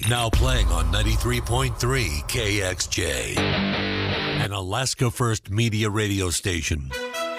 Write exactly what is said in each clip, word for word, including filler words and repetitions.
Now playing on ninety-three point three K X J, an Alaska First Media radio station.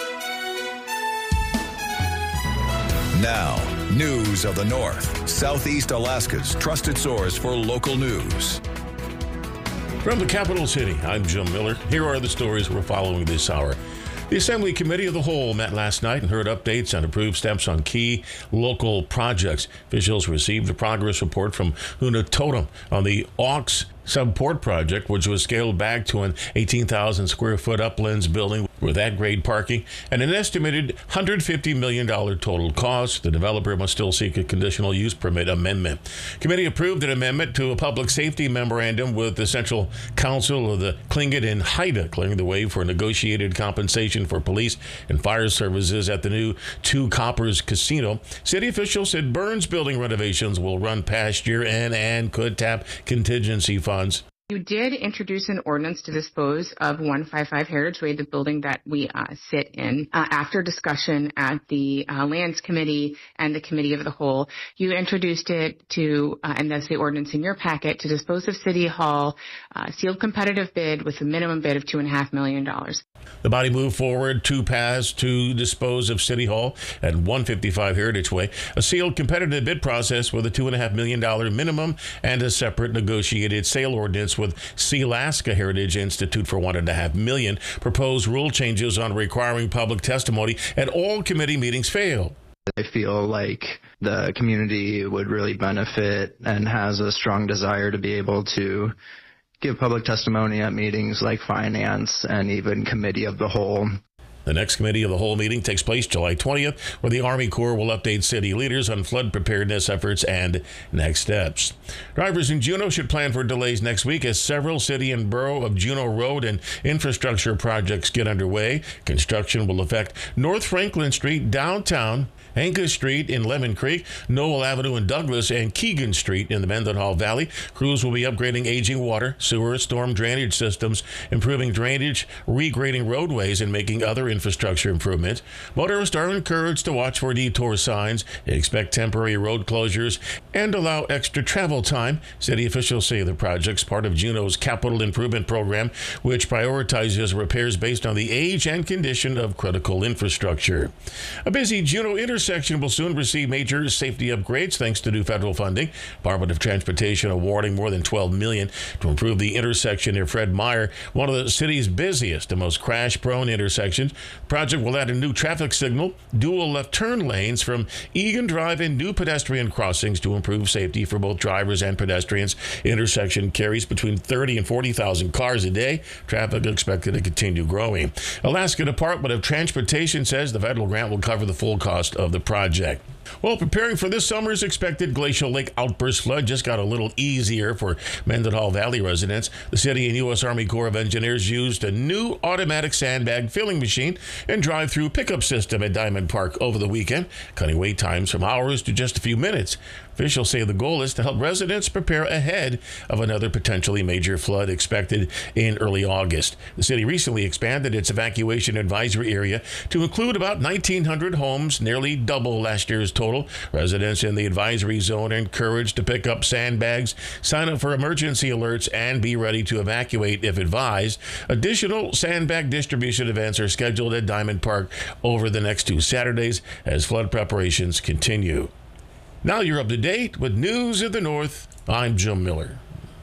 Now, news of the North, Southeast Alaska's trusted source for local news. From the capital city, I'm Jim Miller. Here are the stories we're following this hour. The Assembly Committee of the Whole met last night and heard updates and approved steps on key local projects. Officials received a progress report from Huna Totem on the Aux Subport project, which was scaled back to an eighteen thousand square foot uplands building with at-grade parking and an estimated one hundred fifty million dollars total cost. The developer must still seek a conditional use permit amendment. Committee approved an amendment to a public safety memorandum with the Central Council of the Tlingit and Haida, clearing the way for negotiated compensation for police and fire services at the new Two Coppers Casino. City officials said Burns building renovations will run past year-end and could tap contingency funds. You did introduce an ordinance to dispose of one fifty-five Heritage Way, the building that we uh, sit in. Uh, after discussion at the uh, Lands Committee and the Committee of the Whole, you introduced it to, uh, and that's the ordinance in your packet, to dispose of City Hall, uh, sealed competitive bid with a minimum bid of two and a half million dollars. The body moved forward to pass to dispose of City Hall at one fifty-five Heritage Way, a sealed competitive bid process with a two and a half million dollar minimum and a separate negotiated sale ordinance with Sealaska Heritage Institute for one and a half million. Proposed rule changes on requiring public testimony at all committee meetings failed. I feel like the community would really benefit and has a strong desire to be able to give public testimony at meetings like Finance and even Committee of the Whole. The next Committee of the Whole meeting takes place July twentieth, where the Army Corps will update city leaders on flood preparedness efforts and next steps. Drivers in Juneau should plan for delays next week as several city and borough of Juneau road and infrastructure projects get underway. Construction will affect North Franklin Street, downtown, Anchor Street in Lemon Creek, Noel Avenue in Douglas, and Keegan Street in the Mendenhall Valley. Crews will be upgrading aging water, sewer, storm drainage systems, improving drainage, regrading roadways, and making other infrastructure improvements. Motorists are encouraged to watch for detour signs, expect temporary road closures, and allow extra travel time. City officials say the project's part of Juneau's capital improvement program, which prioritizes repairs based on the age and condition of critical infrastructure. A busy Juneau intersection will soon receive major safety upgrades thanks to new federal funding. Department of Transportation awarding more than twelve million dollars to improve the intersection near Fred Meyer, one of the city's busiest and most crash-prone intersections. The project will add a new traffic signal, dual left turn lanes from Egan Drive, and new pedestrian crossings to improve safety for both drivers and pedestrians. Intersection carries between thirty and forty thousand cars a day. Traffic expected to continue growing. Alaska Department of Transportation says the federal grant will cover the full cost of the project. Well, preparing for this summer's expected glacial lake outburst flood just got a little easier for Mendenhall Valley residents. The city and U S Army Corps of Engineers used a new automatic sandbag filling machine and drive-through pickup system at Diamond Park over the weekend, cutting wait times from hours to just a few minutes. Officials say the goal is to help residents prepare ahead of another potentially major flood expected in early August. The city recently expanded its evacuation advisory area to include about nineteen hundred homes, nearly double last year's total. Residents in the advisory zone are encouraged to pick up sandbags, sign up for emergency alerts, and be ready to evacuate if advised. Additional sandbag distribution events are scheduled at Diamond Park over the next two Saturdays as flood preparations continue. Now you're up to date with News of the North. I'm Jim Miller.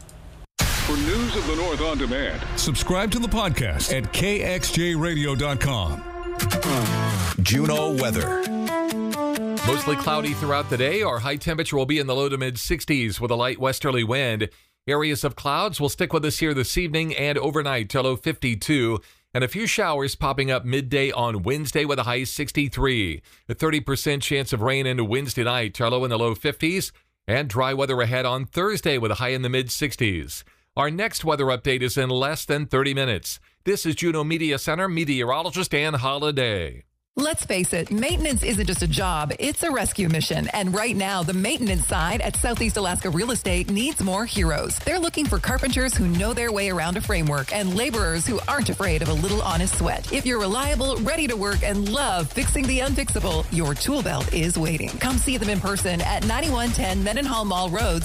For News of the North on demand, subscribe to the podcast at K X J radio dot com. Juneau weather. Mostly cloudy throughout the day. Our high temperature will be in the low to mid sixties with a light westerly wind. Areas of clouds will stick with us here this evening and overnight to low fifty-two. And a few showers popping up midday on Wednesday with a high sixty-three. A thirty percent chance of rain into Wednesday night to low in the low fifties. And dry weather ahead on Thursday with a high in the mid sixties. Our next weather update is in less than thirty minutes. This is Juneau Media Center meteorologist Ann Holiday. Let's face it, maintenance isn't just a job, it's a rescue mission. And right now, the maintenance side at Southeast Alaska Real Estate needs more heroes. They're looking for carpenters who know their way around a framework and laborers who aren't afraid of a little honest sweat. If you're reliable, ready to work, and love fixing the unfixable, your tool belt is waiting. Come see them in person at ninety-one ten Mendenhall Mall Road,